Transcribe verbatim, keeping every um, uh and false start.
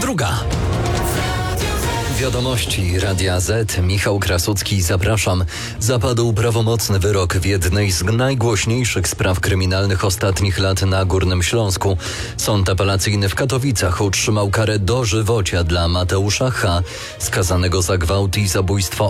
druga. Wiadomości Radia Z. Michał Krasucki, zapraszam. Zapadł prawomocny wyrok w jednej z najgłośniejszych spraw kryminalnych ostatnich lat na Górnym Śląsku. Sąd apelacyjny w Katowicach utrzymał karę dożywocia dla Mateusza H., skazanego za gwałt i zabójstwo